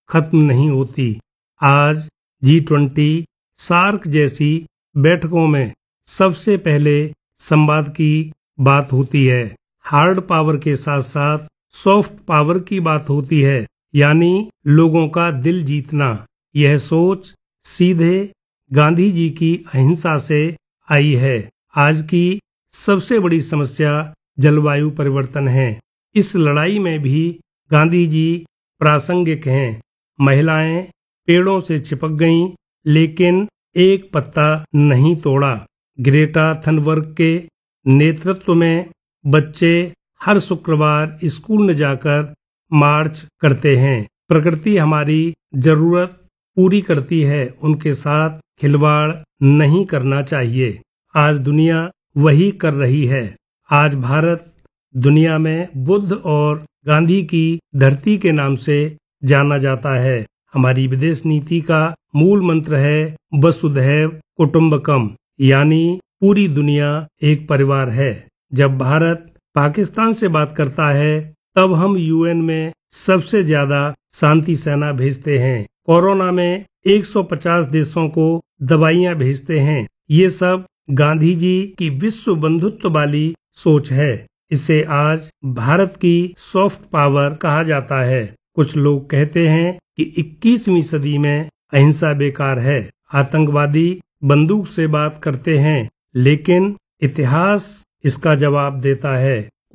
खत्म नहीं होती। आज G20, सार्क जैसी बैठकों में सबसे पहले संवाद की बात होती है। हार्ड पावर के साथ साथ सॉफ्ट पावर की बात होती है, यानी लोगों का दिल जीतना। यह सोच सीधे गांधी जी की अहिंसा से आई है। आज की सबसे बड़ी समस्या जलवायु परिवर्तन है। इस लड़ाई में भी गांधी जी प्रासंगिक हैं। महिलाएं पेड़ों से चिपक गईं, लेकिन एक पत्ता नहीं तोड़ा। ग्रेटा थनबर्ग के नेतृत्व में बच्चे हर शुक्रवार स्कूल न जाकर मार्च करते हैं। प्रकृति हमारी जरूरत पूरी करती है, उनके साथ खिलवाड़ नहीं करना चाहिए। आज दुनिया वही कर रही है। आज भारत दुनिया में बुद्ध और गांधी की धरती के नाम से जाना जाता है। हमारी विदेश नीति का मूल मंत्र है वसुधैव कुटुंबकम, यानी पूरी दुनिया एक परिवार है। जब भारत पाकिस्तान से बात करता है, तब हम UN में सबसे ज्यादा शांति सेना भेजते हैं। कोरोना में 150 देशों को दवाइयां भेजते हैं। ये सब गांधी जी की विश्व बंधुत्व वाली सोच है। इसे आज भारत की सॉफ्ट पावर कहा जाता है। कुछ लोग कहते हैं कि 21वीं सदी में अहिंसा बेकार है। आतंकवादी बंदूक से बात करते हैं, लेकिन इतिहास इसका जवाब देता है।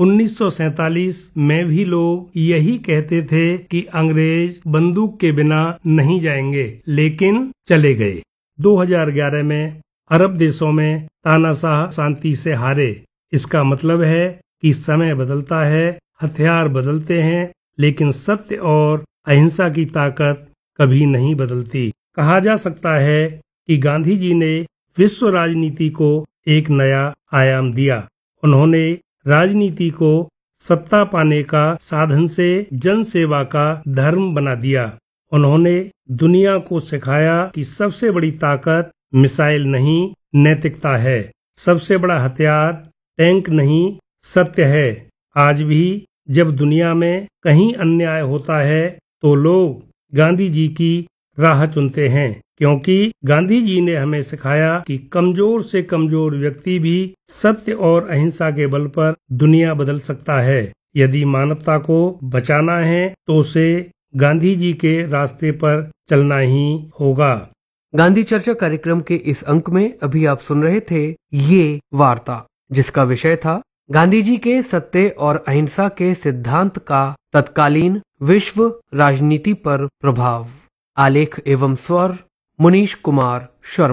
1947 में भी लोग यही कहते थे कि अंग्रेज बंदूक के बिना नहीं जाएंगे, लेकिन चले गए। 2011 में अरब देशों में तानाशाह शांति से हारे। इसका मतलब है कि समय बदलता है, हथियार बदलते हैं, लेकिन सत्य और अहिंसा की ताकत कभी नहीं बदलती। कहा जा सकता है कि गांधी जी ने विश्व राजनीति को एक नया आयाम दिया। उन्होंने राजनीति को सत्ता पाने का साधन से जन सेवा का धर्म बना दिया। उन्होंने दुनिया को सिखाया कि सबसे बड़ी ताकत मिसाइल नहीं, नैतिकता है। सबसे बड़ा हथियार टैंक नहीं, सत्य है। आज भी जब दुनिया में कहीं अन्याय होता है, तो लोग गांधी जी की राह चुनते हैं, क्योंकि गांधी जी ने हमें सिखाया कि कमजोर से कमजोर व्यक्ति भी सत्य और अहिंसा के बल पर दुनिया बदल सकता है। यदि मानवता को बचाना है, तो उसे गांधी जी के रास्ते पर चलना ही होगा। गांधी चर्चा कार्यक्रम के इस अंक में अभी आप सुन रहे थे ये वार्ता, जिसका विषय था गांधी जी के सत्य और अहिंसा के सिद्धांत का तत्कालीन विश्व राजनीति पर प्रभाव। आलेख एवं स्वर मुनीश कुमार शर्मा।